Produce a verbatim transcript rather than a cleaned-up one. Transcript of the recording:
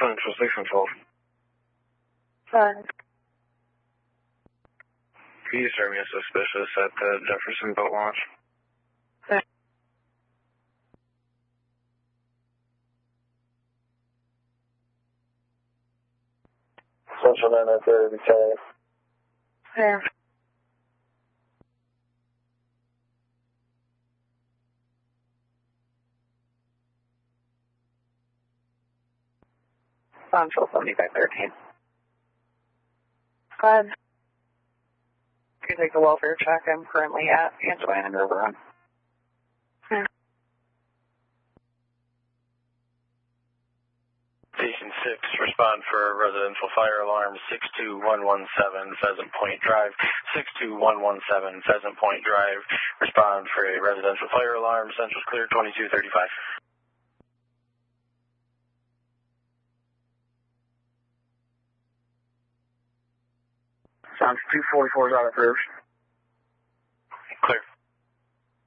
Central six twelve. Five. Can you start me a suspicious at the Jefferson boat launch? Five. Central nine nine thirty, ten. There. Central seventy-five thirteen. Five. Can you take the welfare check? I'm currently at Antoine and River Run. Hmm. Station six, respond for residential fire alarm six two one one seven Pheasant Point Drive. six two one one seven Pheasant Point Drive. Respond for a residential fire alarm. Central's clear, twenty-two thirty-five. Sounds two forty-four is out of first.